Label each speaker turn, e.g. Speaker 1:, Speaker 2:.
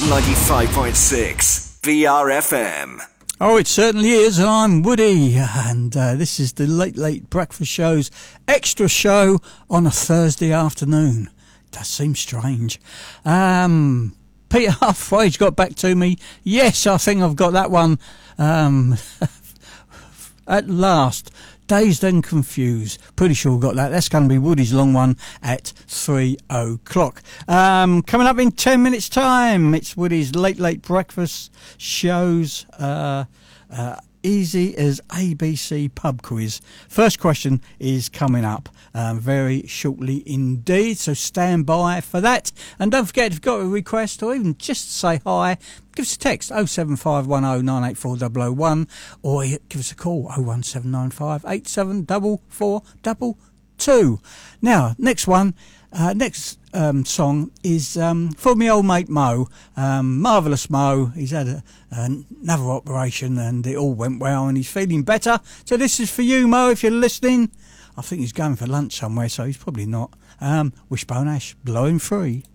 Speaker 1: 95.6 BRFM.
Speaker 2: Oh, it certainly is, and I'm Woody, and this is the Late Late Breakfast Show's extra show on a Thursday afternoon. Does seem strange. Peter Halfway's got back to me. Yes, I think I've got that one at last. Dazed and Confused. Pretty sure we've got that. That's going to be Woody's long one at 3 o'clock. Coming up in 10 minutes' time, it's Woody's Late Late Breakfast Show's easy as ABC pub quiz. First question is coming up very shortly indeed, so stand by for that. And don't forget, if you've got a request or even just to say hi, give us a text 07510 984 001 or give us a call 01795 874422. Now, next one. Next song is for me old mate Mo. Marvellous Mo. He's had another operation and it all went well and he's feeling better. So this is for you, Mo, if you're listening. I think he's going for lunch somewhere, so he's probably not. Wishbone Ash, Blowing Free.